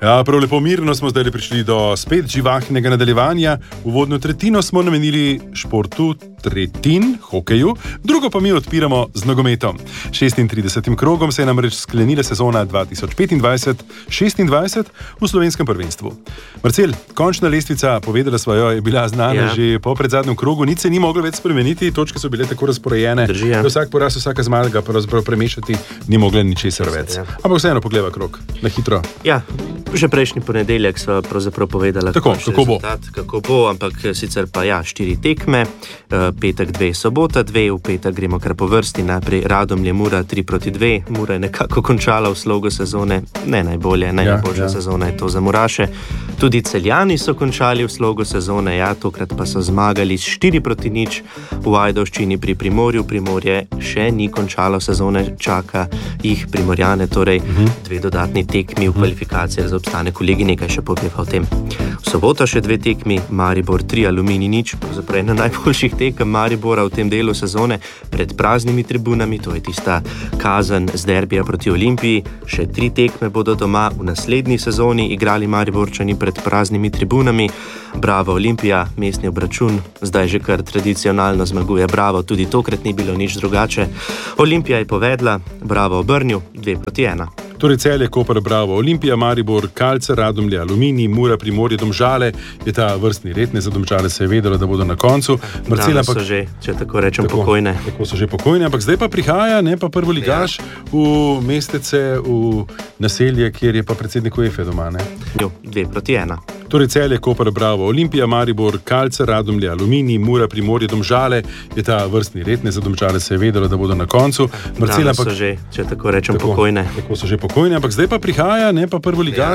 Ja, prav lepo mirno smo zdaj prišli do spet živahnega nadaljevanja. Uvodno tretjino smo namenili športu, tretjin, hokeju, drugo pa mi odpiramo z nogometom. 36. krogom se je namreč sklenila sezona 2025-26 v slovenskem prvenstvu. Marcel, končna lestvica, povedala sva jo, je bila znana že po predzadnjem krogu, nič se ni moglo več spremeniti, točke so bile tako razporejene, da vsak poraz, vsaka zmaga pravzaprav premešati ni mogla ničesar več. Ampak vseeno pogleda krog, na hitro. Ja, že prejšnji ponedeljek sva pravzaprav povedala, kako bo, ampak sicer pa 4 tekme, petek 2, sobota 2, v petek gremo kar po vrsti, najprej Radomlje Mura 3-2, Mura je nekako končala v slogu sezone, ne najbolje, najboljša sezona je to za Muraše. Tudi Celjani so končali v slogu sezone, tokrat pa so zmagali 4-0 v Ajdovščini pri Primorju. Primorje še ni končalo sezone, čaka jih Primorjane, torej 2 dodatni tekmi v kvalifikacijah za obstanek v ligi, nekaj še poveva o tem. V soboto še 2 tekmi, Maribor 3, Aluminij 0, pravzaprav ena najboljših tekem Maribora v tem delu sezone pred praznimi tribunami, to je tista kazen z derbija proti Olimpiji. Še 3 tekme bodo doma v naslednji sezoni igrali Mariborčani pred praznimi tribunami. Bravo Olimpija, mestni obračun, zdaj že kar tradicionalno zmaguje Bravo, tudi tokrat ni bilo nič drugače. Olimpija je povedla, Bravo obrnil 2-1. Torej Celje, Koper, Bravo, Olimpija, Maribor, Kalce, Radomlje, Aluminij, Mura, Primorje, Domžale, je ta vrstni red, ne za Domžale se je vedelo, da bodo na koncu. Danes so že, če tako rečem, pokojne. Tako so že pokojne, ampak zdaj pa prihaja, ne pa prvoligaš v mestece, v naselje, kjer je pa predsednik UEFA doma, ne? 2-1. Torej Celje, Koper, Bravo, Olimpija, Maribor, Kalce, Radomlje, Aluminij, Mura, Primorje, Domžale, je ta vrstni red, ne za Domžale se je vedelo, da bodo na koncu. Danes so že, če tako rečem, pokojne. Tako so že pokojne, ampak zdaj pa prihaja, ne pa prvoligaš.